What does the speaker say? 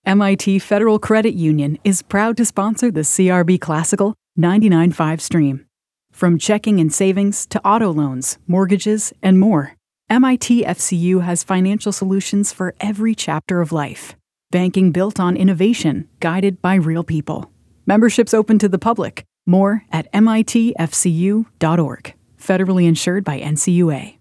MIT Federal Credit Union is proud to sponsor the CRB Classical 99.5 stream. From checking and savings to auto loans, mortgages, and more, MIT FCU has financial solutions for every chapter of life. Banking built on innovation, guided by real people. Membership's open to the public. More at mitfcu.org. Federally insured by NCUA.